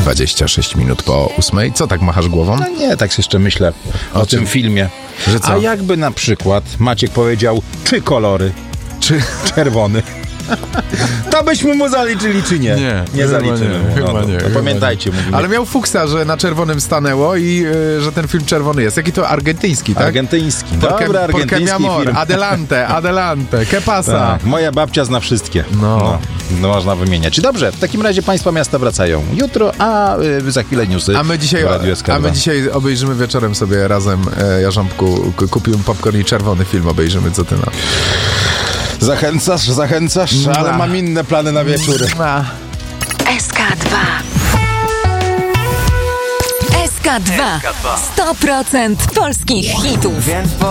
26 minut po 8. Co tak machasz głową? No nie, tak jeszcze myślę o tym filmie. Że co? A jakby na przykład Maciek powiedział 3 kolory, Czy... czerwony. To byśmy mu zaliczyli, czy nie? Nie zaliczymy mu. Chyba nie. Pamiętajcie, mówimy. Ale miał fuksa, że na czerwonym stanęło i że ten film czerwony jest. Jaki to argentyński, tak? Argentyński. Porque mi argentyński amor, film. adelante, que pasa? Tak, moja babcia zna wszystkie. No, można wymieniać. Dobrze, w takim razie państwa miasta wracają jutro, a za chwilę newsy A my dzisiaj obejrzymy wieczorem sobie razem, Jarząbku, kupiłem popcorn i czerwony film obejrzymy, co ty na... Zachęcasz, ale mam inne plany na wieczory. SK2 100% polskich hitów.